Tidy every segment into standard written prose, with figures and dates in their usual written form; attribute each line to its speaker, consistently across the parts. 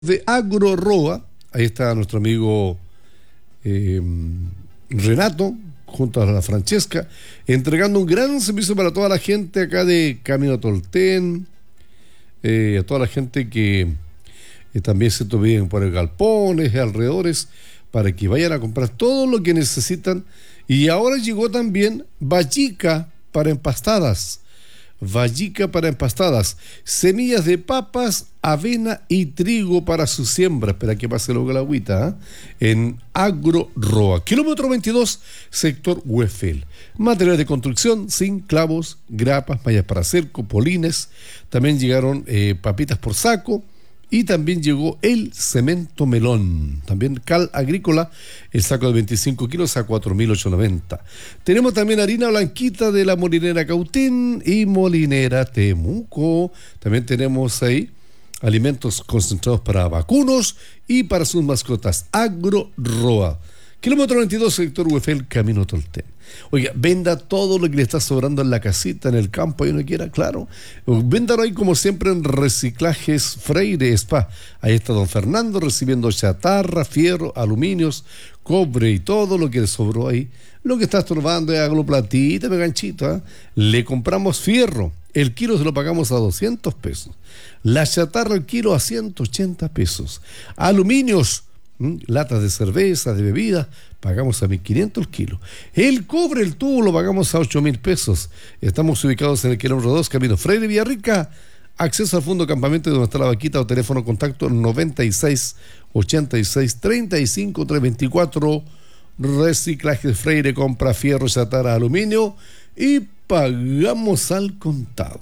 Speaker 1: De AgroRoa, ahí está nuestro amigo Renato, junto a la Francesca, entregando un gran servicio para toda la gente acá de Camino a Tolten, a toda la gente que también se viven por el galpones, alrededores, para que vayan a comprar todo lo que necesitan. Y ahora llegó también vallica para empastadas. Vallica para empastadas, semillas de papas, avena y trigo para su siembra. Espera que pase luego la agüita, en AgroRoa, kilómetro 22, sector Huefel. Materiales de construcción, zinc, clavos, grapas, mallas para cerco, polines. También llegaron papitas por saco. Y también llegó el cemento melón, también cal agrícola, el saco de 25 kilos a 4.890. Tenemos también harina blanquita de la molinera Cautín y molinera Temuco. También tenemos ahí alimentos concentrados para vacunos y para sus mascotas. AgroRoa, kilómetro 22, sector Huefel, Camino Tolten. Oiga, venda todo lo que le está sobrando en la casita, en el campo, ahí no quiera, claro. Véndalo ahí como siempre en Reciclajes Freire Spa. Ahí está don Fernando recibiendo chatarra, fierro, aluminios, cobre y todo lo que le sobró ahí. Lo que está estorbando es agroplatita, ganchito, ¿eh? Le compramos fierro. El kilo se lo pagamos a 200 pesos. La chatarra el kilo a 180 pesos. Aluminios, latas de cerveza, de bebida, pagamos a 1.500 el kilo. El cobre, el tubo, lo pagamos a 8.000 pesos. Estamos ubicados en el kilómetro 2, Camino Freire Villarrica. Acceso al fondo campamento donde está la vaquita o teléfono contacto 96 86 35 324. Reciclaje Freire, compra fierro, chatarra, aluminio y pagamos al contado.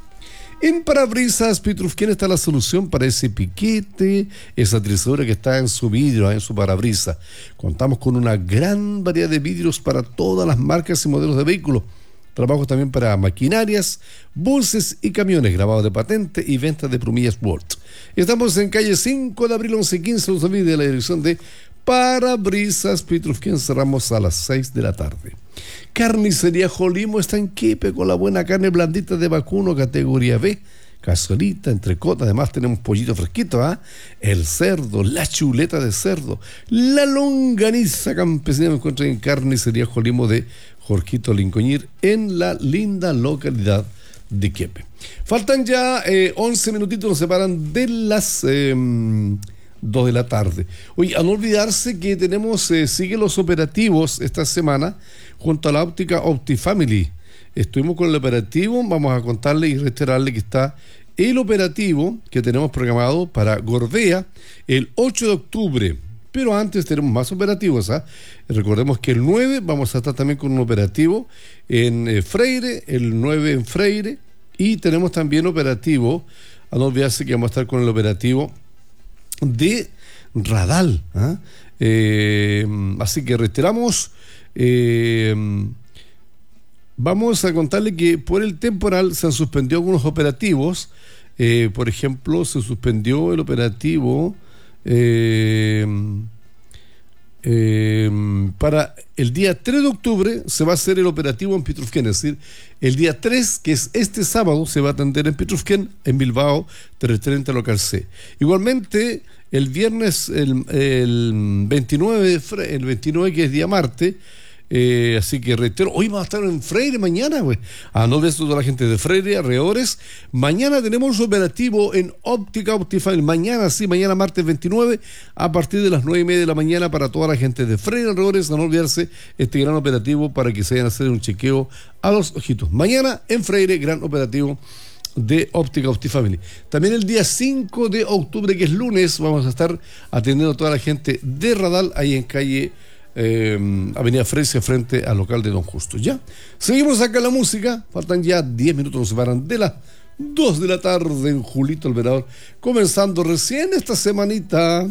Speaker 1: En Parabrisas Pitrufquén está la solución para ese piquete, esa trizadura que está en su vidrio, en su parabrisa. Contamos con una gran variedad de vidrios para todas las marcas y modelos de vehículos. Trabajos también para maquinarias, buses y camiones, grabados de patente y ventas de plumillas Word. Estamos en calle 5 de abril 1115, no se olvide de la dirección de Parabrisas Pitrufquén. Cerramos a las 6 de la tarde. Carnicería Jolimo está en Quepe con la buena carne blandita de vacuno categoría B, cazuelita, entrecot. Además tenemos pollito fresquito, el cerdo, la chuleta de cerdo, la longaniza campesina. Me encuentro en Carnicería Jolimo de Jorgito Lincoñir en la linda localidad de Quepe. Faltan ya 11 minutitos, nos separan de las 2 de la tarde. Oye, a no olvidarse que tenemos, sigue los operativos esta semana junto a la óptica OptiFamily. Estuvimos con el operativo, vamos a contarle y reiterarle que está el operativo que tenemos programado para Gorbea el 8 de octubre. Pero antes tenemos más operativos, Recordemos que el 9 vamos a estar también con un operativo en Freire, el 9 en Freire, y tenemos también operativo, a no olvidarse que vamos a estar con el operativo de Radal, así que reiteramos, vamos a contarle que por el temporal se han suspendido algunos operativos. Por ejemplo, se suspendió el operativo para el día 3 de octubre. Se va a hacer el operativo en Pitrufquén, es decir, el día 3, que es este sábado, se va a atender en Pitrufquén, en Bilbao, 330 local C. Igualmente, el viernes, el 29, el 29, que es día martes, así que reitero, hoy vamos a estar en Freire mañana, güey. No ves toda la gente de Freire, alrededores. Mañana tenemos operativo en óptica OptiFamily. Mañana, sí, mañana martes 29, a partir de las 9:30 de la mañana, para toda la gente de Freire, alrededores. A no olvidarse este gran operativo para que se vayan a hacer un chequeo a los ojitos. Mañana en Freire, gran operativo de óptica OptiFamily. También el día 5 de octubre, que es lunes, vamos a estar atendiendo a toda la gente de Radal, ahí en calle Avenida Fresia, frente al local de Don Justo. Ya, seguimos acá en la música. Faltan ya 10 minutos, nos separan de las 2 de la tarde en Julito Alverador, comenzando recién esta semanita.